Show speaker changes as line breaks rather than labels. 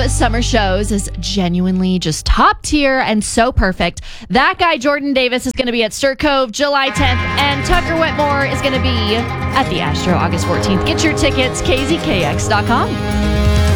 summer shows is genuinely just top tier and so perfect. That guy, Jordan Davis, is going to be at Stir Cove July 10th, and Tucker Wetmore is going to be at the Astro August 14th. Get your tickets, kzkx.com.